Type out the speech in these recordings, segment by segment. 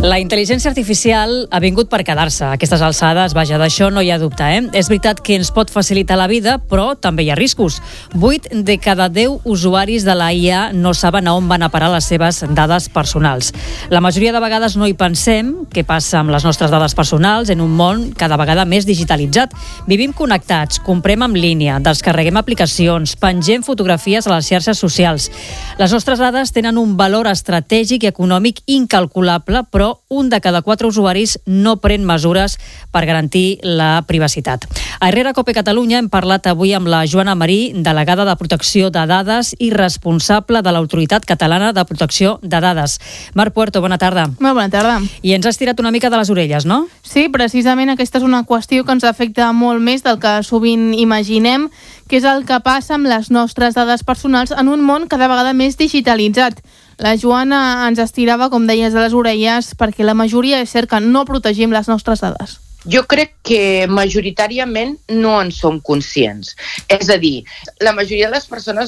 La intel·ligència artificial ha vingut per quedar-se. A aquestes alçades, vaja, d'això no hi ha dubte, És veritat que ens pot facilitar la vida, però també hi ha riscos. 8 de cada 10 usuaris de la IA no saben a on van a parar les seves dades personals. La majoria de vegades no hi pensem què passa amb les nostres dades personals en un món cada vegada més digitalitzat. Vivim connectats, comprem en línia, descarreguem aplicacions, pengem fotografies a les xarxes socials. Les nostres dades tenen un valor estratègic i econòmic incalculable, però un de cada 4 usuaris no pren mesures per garantir la privacitat. A Herrera Cope Catalunya hem parlat avui amb la Joana Marí, delegada de Protecció de Dades i responsable de l'Autoritat Catalana de Protecció de Dades. Marc Puerto, bona tarda. Molt bona tarda. I ens has tirat una mica de les orelles, no? Sí, precisament aquesta és una qüestió que ens afecta molt més del que sovint imaginem, que és el que passa amb les nostres dades personals en un món cada vegada més digitalitzat. La Joana ens estirava, com deies, de les orelles, perquè la majoria és cert que no protegim les nostres dades. Jo crec que majoritàriament no en som conscients. És a dir, la majoria de les persones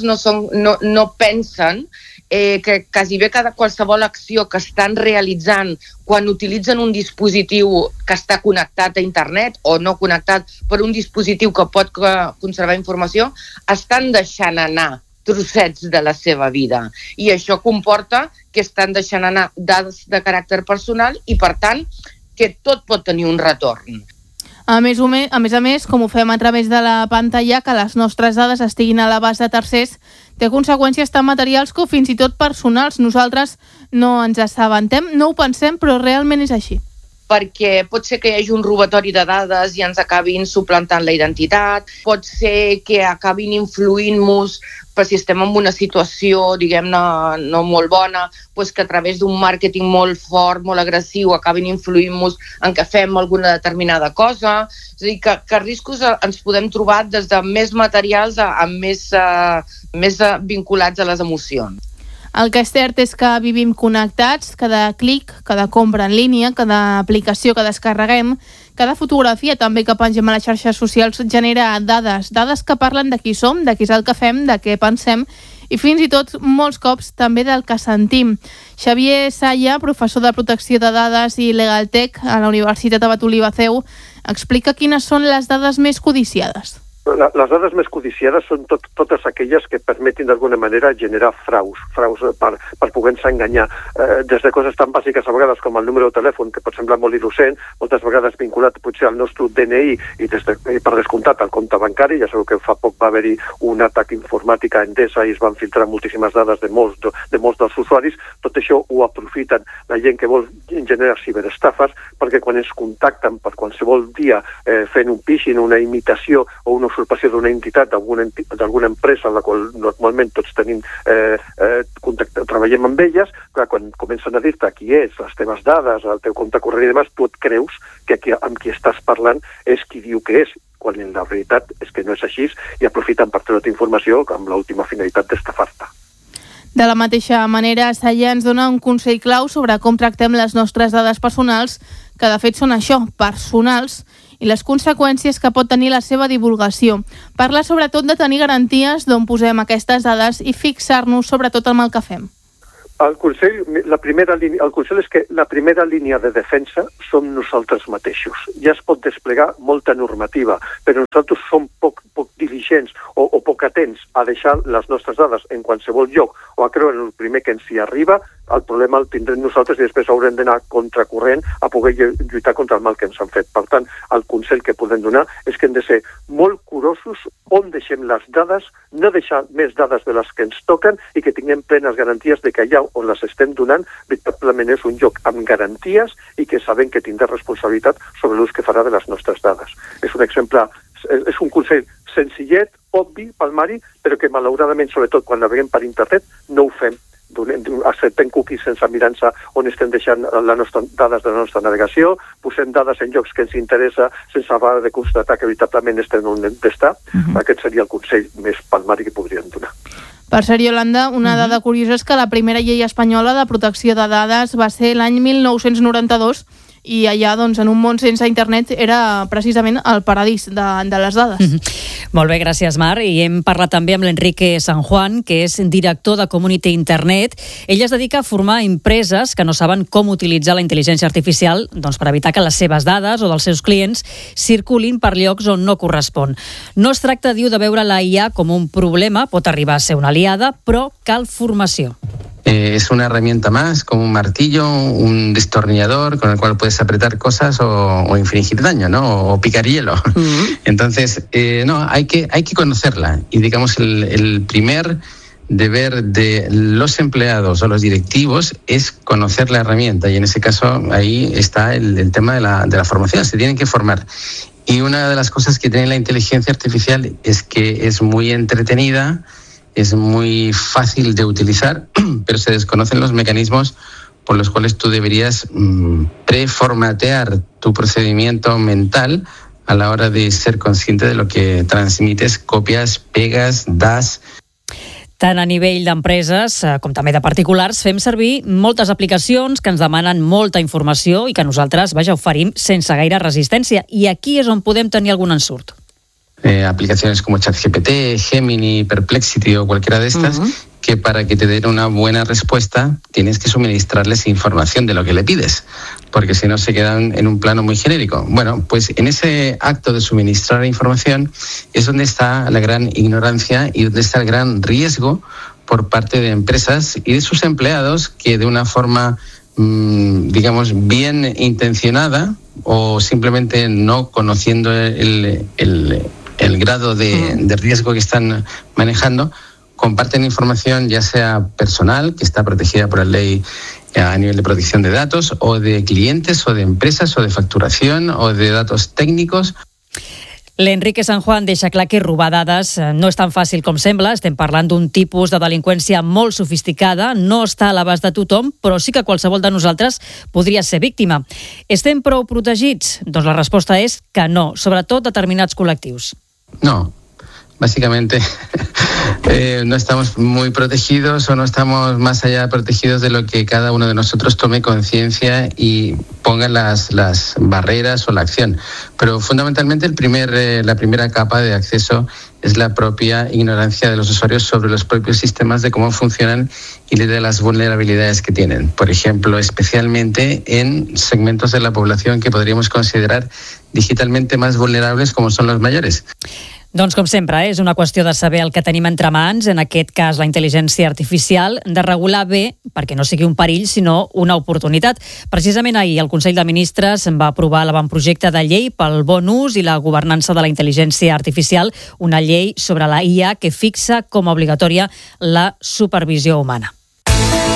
no pensen que quasi bé qualsevol acció que estan realitzant quan utilitzen un dispositiu que està connectat a internet o no connectat per un dispositiu que pot conservar informació, estan deixant anar trossets de la seva vida. I això comporta que estan deixant anar dades de caràcter personal i, per tant, que tot pot tenir un retorn. A més a més, com ho fem a través de la pantalla, que les nostres dades estiguin a l'abast de tercers, té conseqüències tan materials com fins i tot personals. Nosaltres no ens assabentem, no ho pensem, però realment és així. Perquè pot ser que hi hagi un robatori de dades i ens acabin suplantant la identitat, pot ser que acabin influint-nos per si estem en una situació, diguem-ne, no molt bona, doncs que a través d'un màrqueting molt fort, molt agressiu, acabin influint-nos en què fem alguna determinada cosa. És a dir, que riscos ens podem trobar des de més materials a més vinculats a les emocions. El que és cert és que vivim connectats, cada clic, cada compra en línia, cada aplicació que descarreguem, cada fotografia també que pengem a les xarxes socials genera dades que parlen de qui som, de què és el que fem, de què pensem i fins i tot molts cops també del que sentim. Xavier Saya, professor de Protecció de Dades i Legaltech a la Universitat Abat Oliba CEU, explica quines són les dades més codiciades. Les dades més codiciades són totes aquelles que permetin d'alguna manera generar fraus per poder-nos enganyar, des de coses tan bàsiques a vegades com el número de telèfon, que pot semblar molt innocent, moltes vegades vinculat potser al nostre DNI i per descomptat al compte bancari. Ja sabeu que fa poc va haver-hi un atac informàtic a Endesa i es van filtrar moltíssimes dades de molts dels usuaris. Tot això ho aprofiten la gent que vol generar ciberestafes, perquè quan ens contacten per qualsevol dia fent un phishing, una imitació o una usurpació d'una entitat, d'alguna empresa en la qual normalment tots tenim contacte, treballem amb elles, clar, quan comencen a dir-te qui és, les teves dades, el teu compte corrent i demás, tu et creus que amb qui estàs parlant és qui diu que és, quan en la realitat és que no és així i aprofiten per treure informació amb l'última finalitat d'estafar-te. De la mateixa manera, Saya ens dona un consell clau sobre com tractem les nostres dades personals, que de fet són això, personals, i les conseqüències que pot tenir la seva divulgació. Parla sobretot de tenir garanties d'on posem aquestes dades i fixar-nos sobretot en el que fem. El consell és que la primera línia de defensa som nosaltres mateixos. Ja es pot desplegar molta normativa, però nosaltres som poc diligents o poc atents a deixar les nostres dades en qualsevol lloc o a creure en el primer que ens hi arriba. El problema el tindrem nosaltres i després haurem d'anar contracorrent a poder lluitar contra el mal que ens han fet. Per tant, el consell que podem donar és que hem de ser molt curosos on deixem les dades, no deixar més dades de les que ens toquen i que tinguem plenes garanties de que allà on les estem donant veritablement és un lloc amb garanties i que sabem que tindrà responsabilitat sobre l'ús que farà de les nostres dades. És un exemple, és un consell senzillet, obvi, palmari, però que malauradament, sobretot quan naveguem per internet, no ho fem. Acceptem cookies sense mirar-nos on estem deixant les dades de la nostra navegació, posem dades en llocs que ens interessa sense haver de constatar que veritablement estem on hem d'estar. Aquest seria el consell més palmari que podríem donar. Per ser, Iolanda, una dada curiosa és que la primera llei espanyola de protecció de dades va ser l'any 1992 i allà, doncs, en un món sense internet era precisament el paradís de les dades. Molt bé, gràcies, Mar. I hem parlat també amb l'Enrique San Juan, que és director de Community Internet. Ell es dedica a formar empreses que no saben com utilitzar la intel·ligència artificial per evitar que les seves dades o dels seus clients circulin per llocs on no correspon. No es tracta, diu, de veure la IA com un problema, pot arribar a ser una aliada, però cal formació. Es una herramienta más, como un martillo, un destornillador con el cual puedes apretar cosas o infringir daño, ¿no? O picar hielo. Entonces, hay que conocerla. Y digamos, el primer deber de los empleados o los directivos es conocer la herramienta. Y en ese caso, ahí está el tema de la formación. Se tienen que formar. Y una de las cosas que tiene la inteligencia artificial es que es muy entretenida, es muy fácil de utilizar, pero se desconocen los mecanismos por los cuales tú deberías preformatear tu procedimiento mental a la hora de ser consciente de lo que transmites, copies, pegues, das. Tant a nivell d'empreses com també de particulars, fem servir moltes aplicacions que ens demanen molta informació i que nosaltres, oferim sense gaire resistència. I aquí és on podem tenir algun ensurt. Aplicaciones como ChatGPT, Gemini, Perplexity o cualquiera de estas, que para que te den una buena respuesta tienes que suministrarles información de lo que le pides, porque si no se quedan en un plano muy genérico. Bueno, pues en ese acto de suministrar información es donde está la gran ignorancia y donde está el gran riesgo por parte de empresas y de sus empleados que de una forma, digamos, bien intencionada o simplemente no conociendo el grado de riesgo que están manejando, comparten información ya sea personal, que está protegida por la ley a nivel de protección de datos, o de clientes, o de empresas, o de facturación, o de datos técnicos. L'Enrique San Juan deixa clar que robar dades no és tan fàcil com sembla. Estem parlant d'un tipus de delinqüència molt sofisticada, no està a l'abast de tothom, però sí que qualsevol de nosaltres podria ser víctima. Estem prou protegits? Doncs la resposta és que no, sobretot determinats col·lectius. No, básicamente no estamos muy protegidos o no estamos más allá protegidos de lo que cada uno de nosotros tome conciencia y ponga las barreras o la acción. Pero fundamentalmente la primera capa de acceso es la propia ignorancia de los usuarios sobre los propios sistemas, de cómo funcionan y de las vulnerabilidades que tienen. Por ejemplo, especialmente en segmentos de la población que podríamos considerar digitalmente más vulnerables, como son los mayores. Doncs, com sempre, és una qüestió de saber el que tenim entre mans, en aquest cas la intel·ligència artificial, de regular bé, perquè no sigui un perill, sinó una oportunitat. Precisament ahir el Consell de Ministres va aprovar l'avantprojecte de llei pel bon ús i la governança de la intel·ligència artificial, una llei sobre la IA que fixa com a obligatòria la supervisió humana.